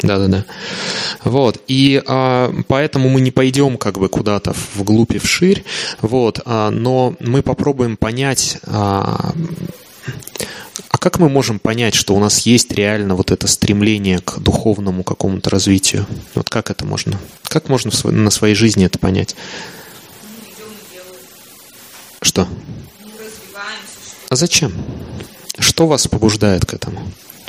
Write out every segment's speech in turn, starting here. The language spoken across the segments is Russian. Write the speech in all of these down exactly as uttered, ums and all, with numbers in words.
Да-да-да. Вот. И а, поэтому мы не пойдем как бы куда-то вглубь и вширь. Вот. А, но мы попробуем понять, а, а как мы можем понять, что у нас есть реально вот это стремление к духовному какому-то развитию? Вот как это можно? Как можно в сво- на своей жизни это понять? Что? А зачем? Что вас побуждает к этому?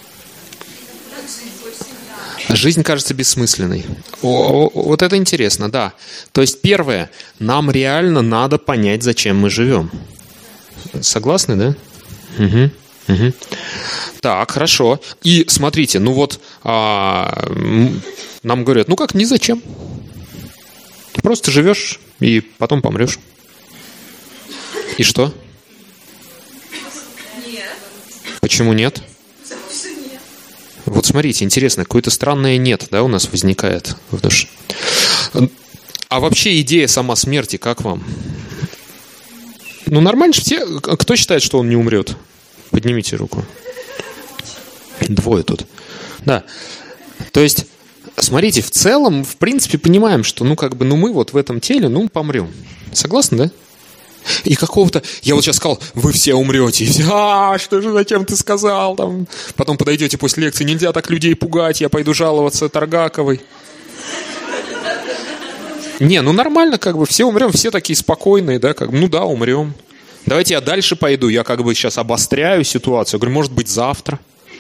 Жизнь кажется бессмысленной. О, о, вот это интересно, да. То есть первое, нам реально надо понять, зачем мы живем. Согласны, да? Угу, угу. Так, хорошо. И смотрите, ну вот а, нам говорят, ну как, ни зачем. Просто живешь и потом помрешь. И что? Нет. Почему нет? Вот смотрите, интересно, какое-то странное «нет», да, у нас возникает в душе. А вообще идея сама смерти, как вам? Ну, нормально же все. Кто считает, что он не умрет? Поднимите руку. Двое тут. Да. То есть, смотрите, в целом, в принципе, понимаем, что, ну, как бы, ну, мы вот в этом теле, ну, помрем. Согласны, да? И какого-то... Я вот сейчас сказал, вы все умрете. И все, а, что же, зачем ты сказал? Там. Потом подойдете после лекции, нельзя так людей пугать, я пойду жаловаться Таргаковой. Не, ну нормально, как бы, все умрем, все такие спокойные, да, как бы, ну да, умрем. Давайте я дальше пойду, я как бы сейчас обостряю ситуацию. Я говорю, может быть, завтра.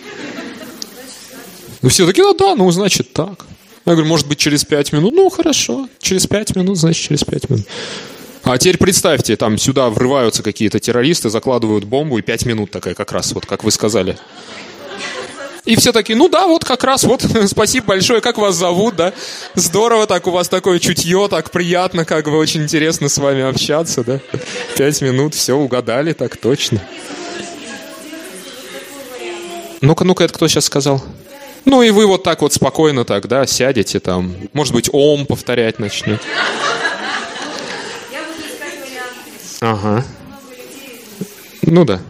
Ну все такие, ну да, ну значит так. Я говорю, может быть, через пять минут. Ну хорошо, через пять минут, значит, через пять минут. А теперь представьте, там сюда врываются какие-то террористы, закладывают бомбу, и пять минут такая как раз, вот как вы сказали. И все такие, ну да, вот как раз, вот, спасибо большое, как вас зовут, да? Здорово, так у вас такое чутье, так приятно, как бы очень интересно с вами общаться, да? Пять минут, все, угадали, так точно. Ну-ка, ну-ка, это кто сейчас сказал? Ну и вы вот так вот спокойно так, да, сядете там, может быть, ом повторять начнете. Ага. Ну да.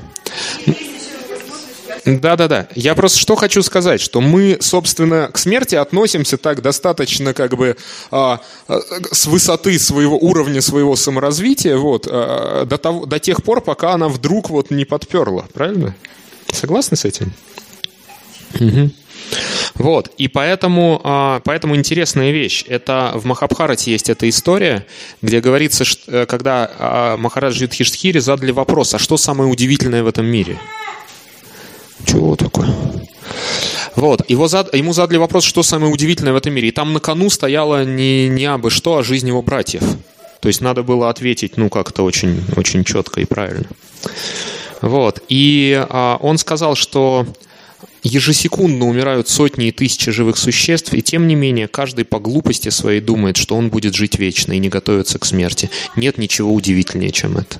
Да-да-да. Я просто что хочу сказать, что мы, собственно, к смерти относимся так достаточно как бы а, а, с высоты своего уровня, своего саморазвития, вот, а, до того, до тех пор, пока она вдруг вот не подперла. Правильно? Согласны с этим? Угу. Вот, и поэтому, поэтому интересная вещь. Это в Махабхарате есть эта история, где говорится, что когда Махарадж Юдхиштхире задали вопрос, а что самое удивительное в этом мире? Чего такое? Вот, его зад... ему задали вопрос, что самое удивительное в этом мире. И там на кону стояло не, не абы что, а жизнь его братьев. То есть надо было ответить, ну, как-то очень, очень четко и правильно. Вот, и а, он сказал, что ежесекундно умирают сотни и тысячи живых существ, и тем не менее каждый по глупости своей думает, что он будет жить вечно и не готовится к смерти. Нет ничего удивительнее, чем это.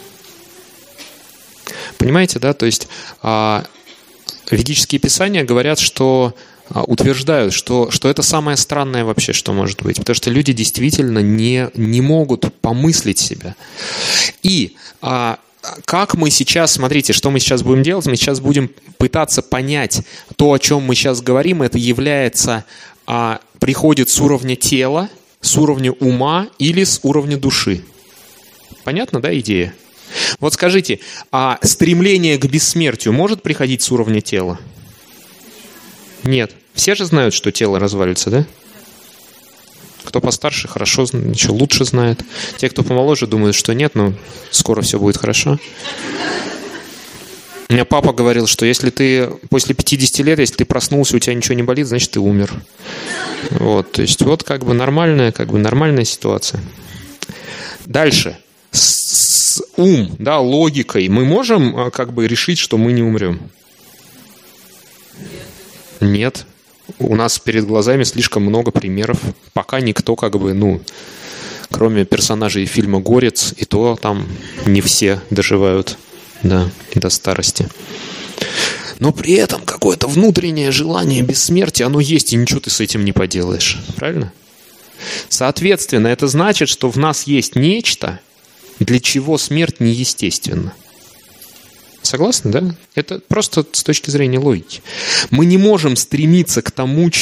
Понимаете, да? То есть а, ведические писания говорят, что а, утверждают, что, что это самое странное вообще, что может быть. Потому что люди действительно не, не могут помыслить себя. И... А, как мы сейчас, смотрите, что мы сейчас будем делать? Мы сейчас будем пытаться понять то, о чем мы сейчас говорим. Это является, а, приходит с уровня тела, с уровня ума или с уровня души. Понятно, да, идея? Вот скажите, а стремление к бессмертию может приходить с уровня тела? Нет. Все же знают, что тело развалится, да? Кто постарше, хорошо, еще лучше знает. Те, кто помоложе, думают, что нет, но скоро все будет хорошо. У меня папа говорил, что если ты после пятидесяти лет, если ты проснулся, у тебя ничего не болит, значит, ты умер. Вот, то есть вот как бы нормальная, как бы нормальная ситуация. Дальше. С, с ум, да, логикой мы можем как бы решить, что мы не умрем? Нет. У нас перед глазами слишком много примеров. Пока никто, как бы, ну, кроме персонажей фильма «Горец», и то там не все доживают, да, до старости. Но при этом какое-то внутреннее желание бессмертия, оно есть, и ничего ты с этим не поделаешь. Правильно? Соответственно, это значит, что в нас есть нечто, для чего смерть неестественна. Согласны, да? Это просто с точки зрения логики. Мы не можем стремиться к тому,